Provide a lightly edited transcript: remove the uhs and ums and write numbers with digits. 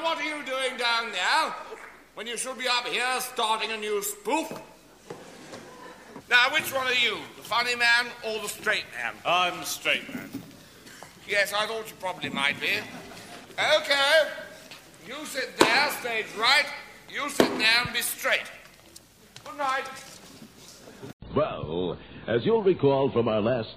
what are you doing down there when you should be up here starting a new spoof? Now, which one are you, the funny man or the straight man? I'm the straight man. Yes, I thought you probably might be. Okay. You sit there, stage right. You sit there and be straight. Good night. Well, as you'll recall from our last